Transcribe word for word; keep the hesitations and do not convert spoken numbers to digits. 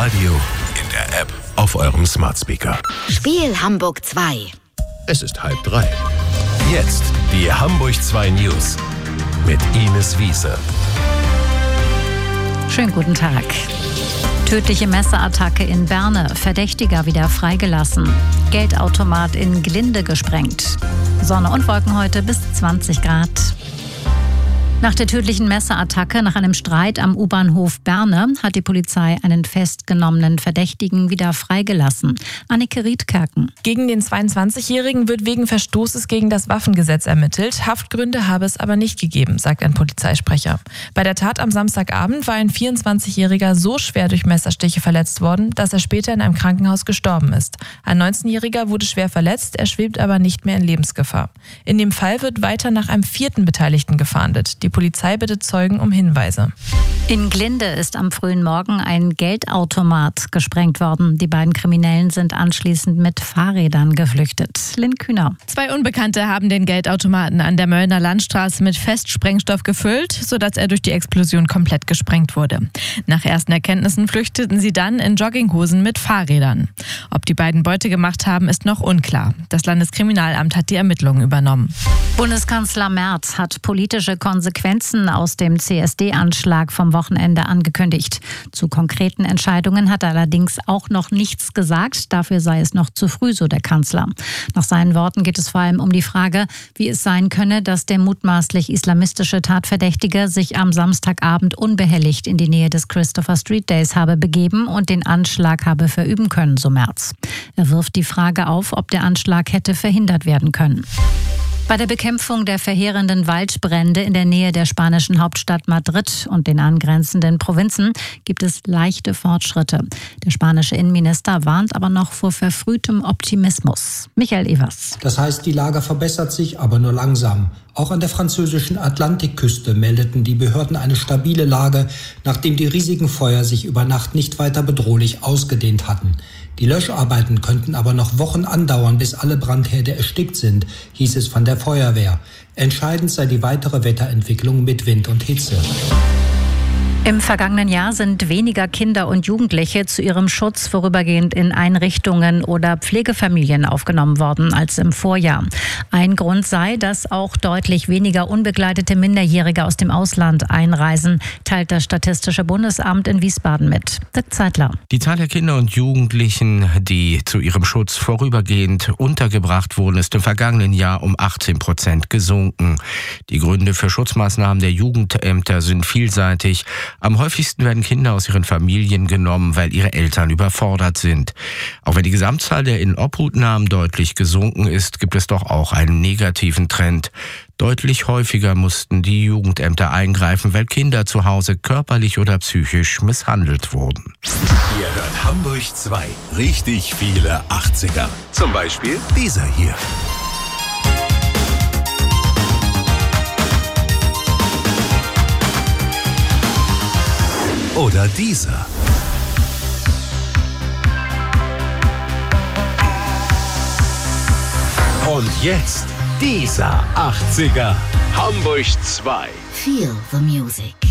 Radio, in der App, auf eurem Smart Speaker. Spiel Hamburg zwei. Es ist halb drei. Jetzt die Hamburg zwei News mit Ines Wiese. Schönen guten Tag. Tödliche Messerattacke in Berne. Verdächtiger wieder freigelassen. Geldautomat in Glinde gesprengt. Sonne und Wolken heute bis zwanzig Grad. Nach der tödlichen Messerattacke nach einem Streit am U-Bahnhof Berne hat die Polizei einen festgenommenen Verdächtigen wieder freigelassen. Annike Riedkerken. Gegen den zweiundzwanzigjährigen wird wegen Verstoßes gegen das Waffengesetz ermittelt. Haftgründe habe es aber nicht gegeben, sagt ein Polizeisprecher. Bei der Tat am Samstagabend war ein vierundzwanzigjähriger so schwer durch Messerstiche verletzt worden, dass er später in einem Krankenhaus gestorben ist. Ein neunzehnjähriger wurde schwer verletzt, er schwebt aber nicht mehr in Lebensgefahr. In dem Fall wird weiter nach einem vierten Beteiligten gefahndet. Die Die Polizei bittet Zeugen um Hinweise. In Glinde ist am frühen Morgen ein Geldautomat gesprengt worden. Die beiden Kriminellen sind anschließend mit Fahrrädern geflüchtet. Lynn Kühner. Zwei Unbekannte haben den Geldautomaten an der Möllner Landstraße mit Festsprengstoff gefüllt, sodass er durch die Explosion komplett gesprengt wurde. Nach ersten Erkenntnissen flüchteten sie dann in Jogginghosen mit Fahrrädern. Ob die beiden Beute gemacht haben, ist noch unklar. Das Landeskriminalamt hat die Ermittlungen übernommen. Bundeskanzler Merz hat politische Konsequenzen aus dem C S D-Anschlag vom Wochenende angekündigt. Zu konkreten Entscheidungen hat er allerdings auch noch nichts gesagt. Dafür sei es noch zu früh, so der Kanzler. Nach seinen Worten geht es vor allem um die Frage, wie es sein könne, dass der mutmaßlich islamistische Tatverdächtige sich am Samstagabend unbehelligt in die Nähe des Christopher Street Days habe begeben und den Anschlag habe verüben können, so Merz. Er wirft die Frage auf, ob der Anschlag hätte verhindert werden können. Bei der Bekämpfung der verheerenden Waldbrände in der Nähe der spanischen Hauptstadt Madrid und den angrenzenden Provinzen gibt es leichte Fortschritte. Der spanische Innenminister warnt aber noch vor verfrühtem Optimismus. Michael Evers. Das heißt, die Lage verbessert sich, aber nur langsam. Auch an der französischen Atlantikküste meldeten die Behörden eine stabile Lage, nachdem die riesigen Feuer sich über Nacht nicht weiter bedrohlich ausgedehnt hatten. Die Löscharbeiten könnten aber noch Wochen andauern, bis alle Brandherde erstickt sind, hieß es von der Feuerwehr. Entscheidend sei die weitere Wetterentwicklung mit Wind und Hitze. Im vergangenen Jahr sind weniger Kinder und Jugendliche zu ihrem Schutz vorübergehend in Einrichtungen oder Pflegefamilien aufgenommen worden als im Vorjahr. Ein Grund sei, dass auch deutlich weniger unbegleitete Minderjährige aus dem Ausland einreisen, teilt das Statistische Bundesamt in Wiesbaden mit. Dirk Zeitler. Die Zahl der Kinder und Jugendlichen, die zu ihrem Schutz vorübergehend untergebracht wurden, ist im vergangenen Jahr um achtzehn Prozent gesunken. Die Gründe für Schutzmaßnahmen der Jugendämter sind vielseitig. Am häufigsten werden Kinder aus ihren Familien genommen, weil ihre Eltern überfordert sind. Auch wenn die Gesamtzahl der Inobhutnahmen deutlich gesunken ist, gibt es doch auch einen negativen Trend. Deutlich häufiger mussten die Jugendämter eingreifen, weil Kinder zu Hause körperlich oder psychisch misshandelt wurden. Ihr hört Hamburg zwei. Richtig viele achtziger. Zum Beispiel dieser hier. Oder dieser. Und jetzt dieser achtziger. Hamburg zwei. Feel the music.